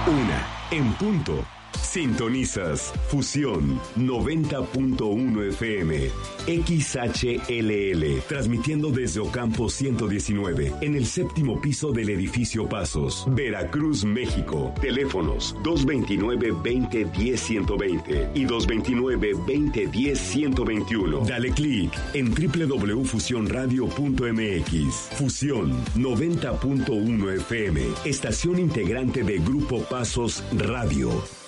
En punto. Sintonizas Fusión 90.1 FM XHLL, transmitiendo desde Ocampo 119 en el séptimo piso del edificio Pasos, Veracruz, México. Teléfonos 229-2010-120 y 229-2010-121. Dale clic en www.fusionradio.mx. Fusión 90.1 FM, estación integrante de Grupo Pasos Radio.